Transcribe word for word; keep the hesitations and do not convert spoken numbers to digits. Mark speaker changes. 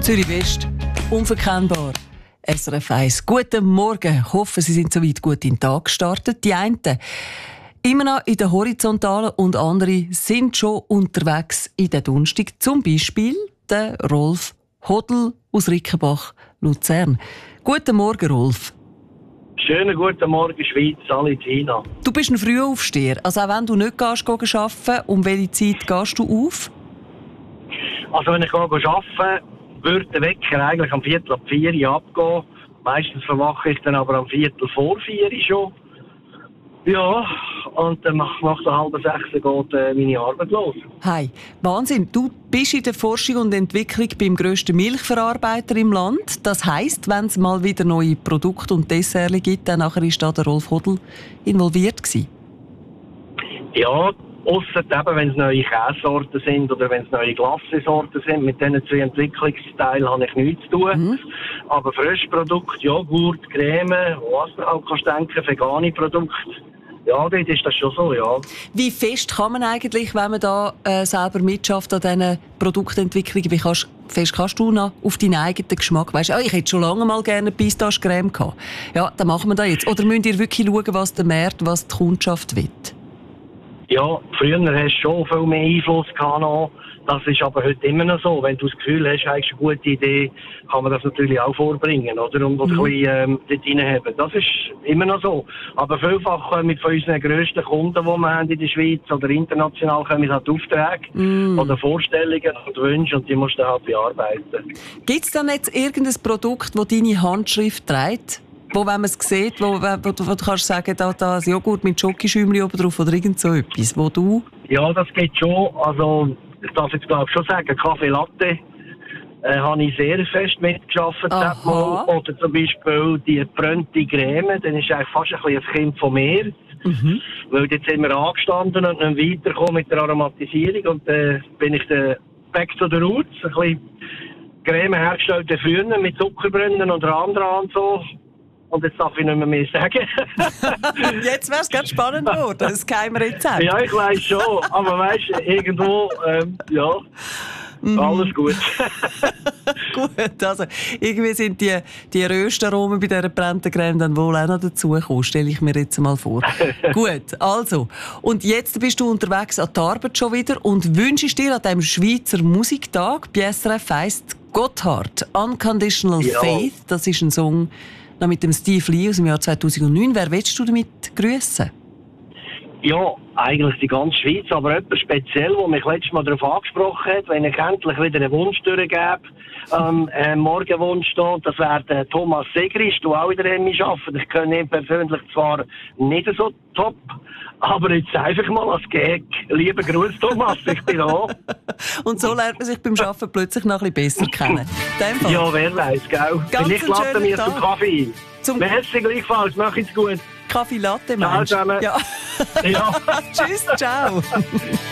Speaker 1: Zürich West, unverkennbar. S R F eins. Guten Morgen. Ich hoffe, Sie sind soweit gut in den Tag gestartet. Die einen immer noch in der Horizontalen und andere sind schon unterwegs in der Donnerstag. Zum Beispiel der Rolf Hodl aus Rickenbach, Luzern. Guten Morgen, Rolf.
Speaker 2: Schönen guten Morgen, Schweiz, alle Tina.
Speaker 1: Du bist ein Frühaufsteher. Also auch wenn du nicht gehst, gehst arbeiten, um welche Zeit gehst du auf?
Speaker 2: Also wenn ich arbeite, würde der Wecker eigentlich am Viertel ab vier Uhr abgehen. Meistens verwache ich dann aber am Viertel vor vier Uhr schon. Ja, und dann nach, nach der halben sechs geht äh, meine Arbeit los.
Speaker 1: Hey, Wahnsinn. Du bist in der Forschung und Entwicklung beim grössten Milchverarbeiter im Land. Das heisst, wenn es mal wieder neue Produkte und Desserts gibt, dann nachher ist da der Rolf Hodl involviert gewesen.
Speaker 2: Ja, ausser eben, wenn es neue Käsesorten sind oder wenn es neue Glassesorten sind. Mit diesen zwei Entwicklungsteilen habe ich nichts zu tun. Mhm. Aber Frischprodukte, Joghurt, Creme, was du auch kannst denken, vegane Produkte. Ja, dort ist das schon so, ja.
Speaker 1: Wie fest kann man eigentlich, wenn man da äh, selber mitschafft an diesen Produktentwicklungen, wie kannst, fest kannst du noch auf deinen eigenen Geschmack? Weißt du, oh, ich hätte schon lange mal gerne Pistachecreme gehabt. Ja, dann machen wir das jetzt. Oder müsst ihr wirklich schauen, was der Markt, was die Kundschaft will?
Speaker 2: Ja, früher hast du schon viel mehr Einfluss gehabt. Das ist aber heute immer noch so. Wenn du das Gefühl hast, hast du eine gute Idee, kann man das natürlich auch vorbringen, oder? Und mhm. ein bisschen ähm, dort reinhaben. Das ist immer noch so. Aber vielfach mit von unseren grössten Kunden, die wir haben in der Schweiz oder international, kommen halt Aufträge mhm. oder Vorstellungen und Wünsche und die musst du halt bearbeiten. Gibt
Speaker 1: es dann jetzt irgendein Produkt, das deine Handschrift trägt? Wo, wenn man es sieht, wo, wo, wo, wo du kannst sagen, da, da ist Joghurt mit Schokischäumchen oben drauf oder irgend so etwas, wo du...
Speaker 2: Ja, das geht schon. Also, ich darf jetzt glaube schon sagen, Kaffee Latte äh, habe ich sehr fest mitgearbeitet. Oder zum Beispiel die brönte Creme, dann ist eigentlich fast ein, bisschen ein Kind von mir. Mhm. Weil jetzt sind wir angestanden und dann weitergekommen mit der Aromatisierung und dann äh, bin ich dann back to the roots. Ein bisschen Creme hergestellt früher mit Zuckerbrunnen und Randran und so. Und jetzt darf ich nicht mehr, mehr sagen.
Speaker 1: Jetzt wäre es ganz spannend geworden, das Geheimrezept.
Speaker 2: Ja, ich weiss schon. Aber weißt du, irgendwo, ähm, ja, mm. alles gut.
Speaker 1: Gut, also irgendwie sind die, die Röstaromen bei dieser brennenden Creme dann wohl auch noch dazugekommen, stelle ich mir jetzt mal vor. Gut, also. Und jetzt bist du unterwegs an die Arbeit schon wieder und wünschst dir an diesem Schweizer Musiktag, bei S R F heisst Gotthard, Unconditional ja. Faith, das ist ein Song, noch mit dem Steve Lee aus dem Jahr zweitausendneun. Wer willst du damit grüßen?
Speaker 2: Ja, eigentlich die ganze Schweiz, aber jemand speziell, der mich letztes Mal darauf angesprochen hat, wenn ich endlich wieder einen Wunsch durchgebe, ähm, einen Morgenwunsch da, das wäre der Thomas Segrist, der auch in der Emmy arbeitet. Ich kenne ihn persönlich zwar nicht so top, aber jetzt einfach mal als Gag. Lieber Gruß, Thomas, ich bin da.
Speaker 1: Und so lernt man sich beim Arbeiten plötzlich noch ein bisschen besser kennen.
Speaker 2: Ja, wer weiß, gell?
Speaker 1: Ganz
Speaker 2: Vielleicht laden wir
Speaker 1: Tag.
Speaker 2: zum Kaffee ein.
Speaker 1: Zum
Speaker 2: Merci gleichfalls, mach es gut.
Speaker 1: Kaffee Latte, meinst du?
Speaker 2: Ciao zusammen.
Speaker 1: Ja.
Speaker 2: Ja.
Speaker 1: Tschüss, ciao.